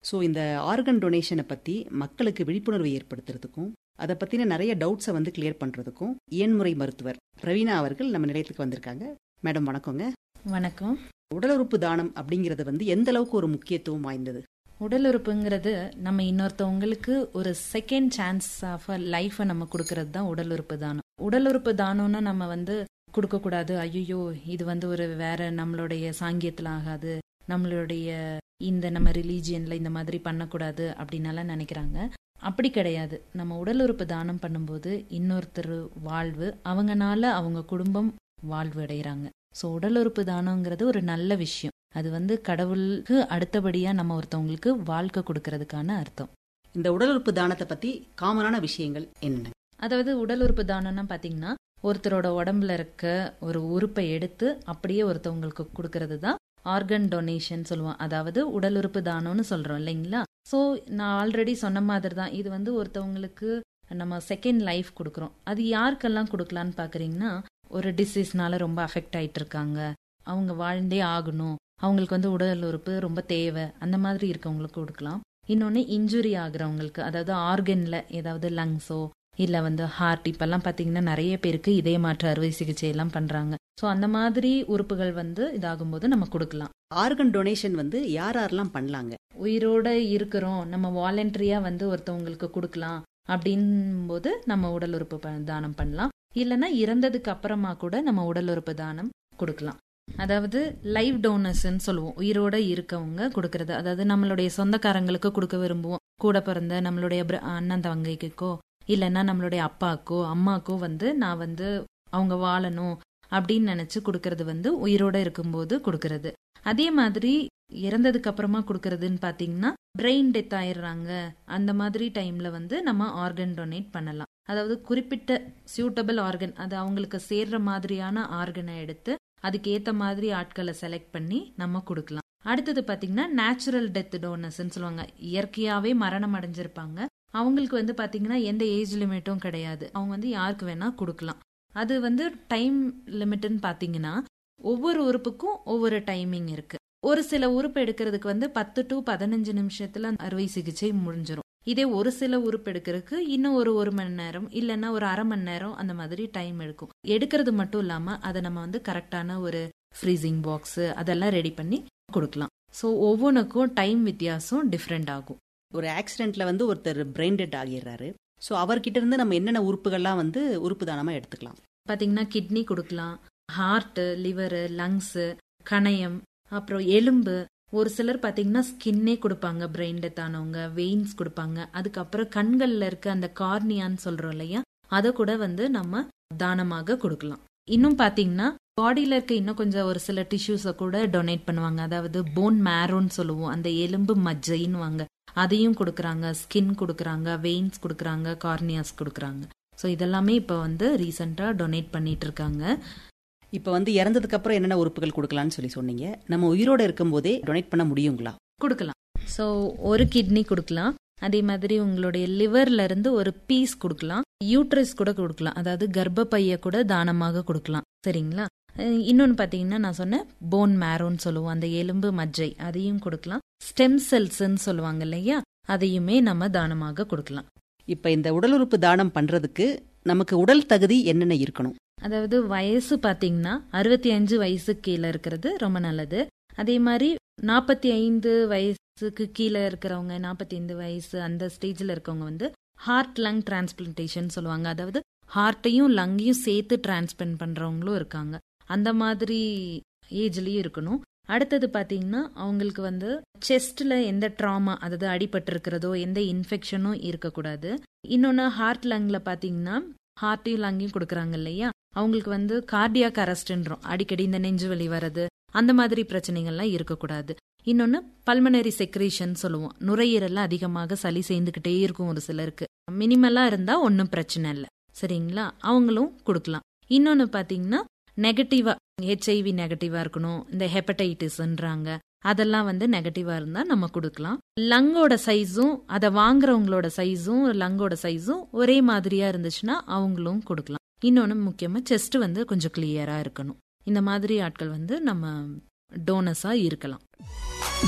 So இந்த organ டொனேஷனை பற்றி மக்களுக்கு விழிப்புணர்வு ஏற்படுத்துறதுக்கும் அதை பற்றின நிறைய டவுட்ஸை வந்து கிளியர் பண்ணுறதுக்கும் இயன்முறை மருத்துவர் பிரவீனா அவர்கள் நம்ம நிலையத்துக்கு வந்திருக்காங்க. மேடம் வணக்கங்க. வணக்கம். உடல் உறுப்பு தானம் அப்படிங்கிறது வந்து எந்த அளவுக்கு ஒரு முக்கியத்துவம் வாய்ந்தது? உடல் உறுப்புங்கிறது நம்ம இன்னொருத்தவங்களுக்கு ஒரு செகண்ட் சான்ஸ் ஆஃப் லைஃபை நம்ம கொடுக்கறது தான் உடல் உறுப்பு தானம். உடல் உறுப்பு தானம்னா நம்ம வந்து கொடுக்கக்கூடாது, ஐயோ இது வந்து ஒரு வேற நம்மளுடைய சாங்கியத்தில் ஆகாது, நம்மளுடைய இந்த நம்ம ரிலீஜியன்ல இந்த மாதிரி பண்ணக்கூடாது அப்படின்னாலாம் நினைக்கிறாங்க. அப்படி கிடையாது. நம்ம உடல் உறுப்பு தானம் பண்ணும்போது இன்னொருத்தர் வாழ்வு, அவங்கனால அவங்க குடும்பம் வாழ்வு அடைகிறாங்க. ஸோ உடல் உறுப்பு தானங்கிறது ஒரு நல்ல விஷயம். அது வந்து கடவுளுக்கு அடுத்தபடியா நம்ம ஒருத்தவங்களுக்கு வாழ்க்கை கொடுக்கறதுக்கான அர்த்தம். இந்த உடல் உறுப்பு தானத்தை பத்தி காமனான விஷயங்கள் என்ன? அதாவது உடல் உறுப்பு தானம்னா பாத்தீங்கன்னா ஒருத்தரோட உடம்புல இருக்க ஒரு உறுப்பை எடுத்து அப்படியே ஒருத்தவங்களுக்கு கொடுக்கறது தான் ஆர்கன் டொனேஷன் சொல்லுவோம். அதாவது உடல் உறுப்பு தானம்னு சொல்றோம் இல்லைங்களா. ஸோ நான் ஆல்ரெடி சொன்ன மாதிரி தான் இது வந்து ஒருத்தவங்களுக்கு நம்ம செகண்ட் லைஃப் கொடுக்குறோம். அது யாருக்கெல்லாம் கொடுக்கலான்னு பாக்குறீங்கன்னா, ஒரு டிசீஸ்னால ரொம்ப அஃபெக்ட் ஆயிட்டு இருக்காங்க, அவங்க வாழ்ந்தே ஆகணும், அவங்களுக்கு வந்து உடல் உறுப்பு ரொம்ப தேவை, அந்த மாதிரி இருக்கவங்களுக்கு கொடுக்கலாம். இன்னொன்னு இன்ஜுரி ஆகுறவங்களுக்கு, அதாவது ஆர்கன்ல ஏதாவது லங்ஸோ இல்ல வந்து ஹார்ட், இப்பெல்லாம் பாத்தீங்கன்னா நிறைய பேருக்கு இதய மாற்று அறுவை சிகிச்சை எல்லாம் பண்றாங்க. ஸோ அந்த மாதிரி உறுப்புகள் வந்து இதாகும் போது நம்ம கொடுக்கலாம். ஆர்கன் டொனேஷன் வந்து யார் யாரெல்லாம் பண்ணலாங்க? உயிரோட இருக்கிறோம், நம்ம வாலண்டரியா வந்து ஒருத்தவங்களுக்கு கொடுக்கலாம் அப்படின் போது நம்ம உடல் உறுப்பு தானம் பண்ணலாம். இல்லைன்னா இறந்ததுக்கு அப்புறமா கூட நம்ம உடல் உறுப்பு தானம் கொடுக்கலாம். அதாவது லைவ் டோனர்ஸ்ன்னு சொல்லுவோம், உயிரோட இருக்கவங்க கொடுக்கறது. அதாவது நம்மளுடைய சொந்தக்காரங்களுக்கு கொடுக்க விரும்புவோம், கூட பிறந்த நம்மளுடைய அண்ணன் தங்கைக்கோ இல்லைன்னா நம்மளுடைய அப்பாக்கோ அம்மாக்கோ வந்து நான் வந்து அவங்க வாழணும் அப்படின்னு நினைச்சு கொடுக்கறது வந்து உயிரோட இருக்கும்போது கொடுக்கறது. அதே மாதிரி இறந்ததுக்கு அப்புறமா கொடுக்கறதுன்னு பாத்தீங்கன்னா பிரெயின் டெத் ஆயிடுறாங்க, அந்த மாதிரி டைம்ல வந்து நம்ம ஆர்கன் டொனேட் பண்ணலாம். அதாவது குறிப்பிட்ட சூட்டபிள் ஆர்கன், அது அவங்களுக்கு சேர்ற மாதிரியான ஆர்கனை எடுத்து அதுக்கு ஏத்த மாதிரி ஆட்களை செலக்ட் பண்ணி நம்ம கொடுக்கலாம். அடுத்தது பாத்தீங்கன்னா நேச்சுரல் டெத் டோனர்ஸ்ன்னு சொல்லுவாங்க. இயற்கையாவே மரணம் அடைஞ்சிருப்பாங்க, அவங்களுக்கு வந்து பாத்தீங்கன்னா எந்த ஏஜ் லிமிட்டும் கிடையாது, அவங்க வந்து யாருக்கு வேணா கொடுக்கலாம். அது வந்து டைம் லிமிட்னு பாத்தீங்கன்னா ஒவ்வொரு உறுப்புக்கும் ஒவ்வொரு டைமிங் இருக்கு. ஒரு சில உறுப்பு எடுக்கிறதுக்கு வந்து 10 to 15 நிமிஷத்துல அறுவை சிகிச்சை முடிஞ்சிடும். இதே ஒரு சில உறுப்பு எடுக்கிறதுக்கு இன்னும் ஒரு மணி நேரம் இல்லைன்னா ஒரு அரை மணி நேரம் அந்த மாதிரி டைம் எடுக்கும். எடுக்கிறது மட்டும் இல்லாம அதை நம்ம வந்து கரெக்டான ஒரு ஃப்ரீசிங் பாக்ஸ் அதெல்லாம் ரெடி பண்ணி கொடுக்கலாம். ஸோ ஒவ்வொன்றுக்கும் டைம் வித்தியாசம் டிஃப்ரெண்ட் ஆகும். ஒரு ஆக்சிடென்ட்ல வந்து ஒருத்தர் பிரெயின் டெட் ஆகிடுறாரு, ஸோ அவர்கிட்ட இருந்து நம்ம என்னென்ன உறுப்புகள்லாம் வந்து உறுப்பு தானமா எடுத்துக்கலாம்? பாத்தீங்கன்னா கிட்னி கொடுக்கலாம், ஹார்ட், லிவர், லங்ஸ், கணையம், அப்புறம் எலும்பு. ஒரு சிலர் பாத்தீங்கன்னா ஸ்கின்னே கொடுப்பாங்க, பிரெயின் டெத் ஆனவங்க வெயின்ஸ் கொடுப்பாங்க. அதுக்கப்புறம் கண்கள்ல இருக்க அந்த கார்னியான்னு சொல்றோம் இல்லையா, அதை கூட வந்து நம்ம தானமாக கொடுக்கலாம். இன்னும் பாத்தீங்கன்னா பாடியில இருக்க இன்னும் கொஞ்சம் ஒரு சில டிஷ்யூஸை கூட டொனேட் பண்ணுவாங்க. அதாவது போன் மேரோன்னு சொல்லுவோம், அந்த எலும்பு மஜ்ஜைன்னு வாங்க, அதையும் கொடுக்கறாங்க, ஸ்கின் கொடுக்கறாங்க, வெயின்ஸ் கொடுக்கறாங்க, கார்னியாஸ் கொடுக்கறாங்க. ஸோ இதெல்லாமே இப்போ வந்து ரீசெண்டா டொனேட் பண்ணிட்டு இருக்காங்க. இப்போ வந்து இறந்ததுக்கு அப்புறம் என்னென்ன உறுப்புகள் கொடுக்கலாம்னு சொன்னீங்க, நம்ம உயிரோட இருக்கும் போதே டொனேட் பண்ண முடியுங்களா? கொடுக்கலாம். ஸோ ஒரு கிட்னி கொடுக்கலாம், அதே மாதிரி உங்களுடைய லிவர்ல இருந்து ஒரு பீஸ் கொடுக்கலாம், யூட்ரஸ் கூட கொடுக்கலாம், அதாவது கர்ப்பப்பைய கூட தானமாக கொடுக்கலாம். சரிங்களா. இன்னொன்னு பாத்தீங்கன்னா நான் சொன்னேன் போன் மேரோன்னு சொல்லுவோம், அந்த எலும்பு மஜ்ஜை, அதையும் கொடுக்கலாம். ஸ்டெம் செல்ஸ்ன்னு சொல்லுவாங்க இல்லையா, அதையுமே நம்ம தானமாக கொடுக்கலாம். இப்ப இந்த உடல் உறுப்பு தானம் பண்றதுக்கு நமக்கு உடல் தகுதி என்னென்ன இருக்கணும்? அதாவது வயசு பாத்தீங்கன்னா 65 வயசுக்கு கீழே இருக்கிறது ரொம்ப நல்லது. அதே மாதிரி 45 வயசுக்கு கீழே இருக்கிறவங்க, 45 வயசு அந்த ஸ்டேஜ்ல இருக்கவங்க வந்து ஹார்ட் லங் டிரான்ஸ்பிளான்டேஷன் சொல்லுவாங்க. அதாவது ஹார்ட்டையும் லங்கையும் சேர்த்து டிரான்ஸ்பிளான்ட் பண்றவங்களும் இருக்காங்க. அந்த மாதிரி ஏஜ்லயும் இருக்கணும். அடுத்தது பாத்தீங்கன்னா அவங்களுக்கு வந்து செஸ்ட்ல எந்த ட்ராமா, அதாவது அடிபட்டு இருக்கிறதோ எந்த இன்ஃபெக்ஷனும் இருக்கக்கூடாது. இன்னொன்னு ஹார்ட் லங்ல பாத்தீங்கன்னா ஹார்ட்டையும் லங்கையும் கொடுக்கறாங்க இல்லையா, அவங்களுக்கு வந்து கார்டியாக் அரெஸ்ட்ன்றோம், அடிக்கடி இந்த நெஞ்சு வலி வர்றது அந்த மாதிரி பிரச்சனைகள்லாம் இருக்கக்கூடாது. இன்னொன்னு பல்மனரி செக்ரீஷன் சொல்லுவோம், நுரையீரல்ல அதிகமாக சளி சேர்ந்துகிட்டே இருக்கும் ஒரு சிலருக்கு, மினிமலா இருந்தா ஒன்னும் பிரச்சனை இல்லை. சரிங்களா, அவங்களும் கொடுக்கலாம். இன்னொன்னு பாத்தீங்கன்னா நெகட்டிவா, HIV நெகட்டிவா இருக்கணும், இந்த ஹெப்படைட்டிஸ்ன்றாங்க, அதெல்லாம் வந்து நெகட்டிவா இருந்தா நம்ம கொடுக்கலாம். லங்கோட சைஸும் அதை வாங்குறவங்களோட சைஸும் லங்கோட சைஸும் ஒரே மாதிரியா இருந்துச்சுன்னா அவங்களும் கொடுக்கலாம். இன்னொன்னு முக்கியமா செஸ்ட் வந்து கொஞ்சம் கிளியரா இருக்கணும். இந்த மாதிரி ஆட்கள் வந்து நம்ம டோனர்ஸா இருக்கலாம்.